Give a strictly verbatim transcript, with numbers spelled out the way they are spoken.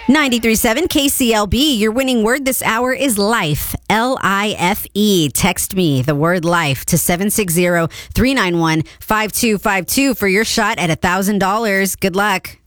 ninety-three point seven K C L B. Your winning word this hour is life. L I F E. Text me the word life to seven six zero, three nine one, five two five two for your shot at one thousand dollars. Good luck.